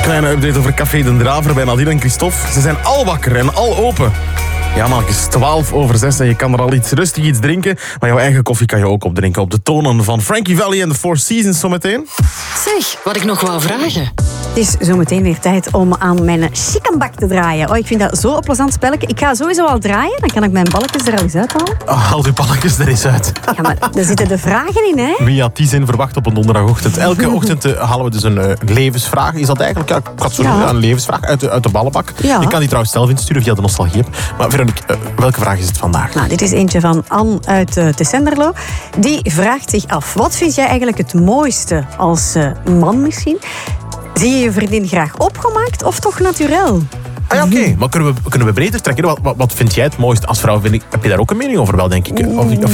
Kleine update over Café Den Draver bij Nadine en Christophe. Ze zijn al wakker en al open. Ja, man, het is 5:12 en je kan er al rustig iets drinken. Maar jouw eigen koffie kan je ook opdrinken op de tonen van Frankie Valli en de Four Seasons zometeen. Zeg, wat ik nog wou vragen. Het is zometeen weer tijd om aan mijn chickenbak te draaien. Oh, ik vind dat zo'n plezant spelletje. Ik ga sowieso al draaien, dan kan ik mijn balletjes er al eens uithalen. Haal uw balletjes er eens uit. Ja, maar daar zitten de vragen in, hè? Wie had die zin verwacht op een donderdagochtend? Elke ochtend halen we dus een levensvraag. Is dat eigenlijk? Ja, ik had zo een levensvraag uit de ballenbak. Ja. Je kan die trouwens zelf insturen via de Nostalgie-app. Maar Veronique, welke vraag is het vandaag? Nou, dit is eentje van Anne uit Tessenderlo. Die vraagt zich af, wat vind jij eigenlijk het mooiste als man misschien? Zie je je vriendin graag opgemaakt of toch naturel? Ah ja, oké. Maar kunnen we breder trekken? Wat vind jij het mooist als vrouw? Heb je daar ook een mening over wel, denk ik? Of vind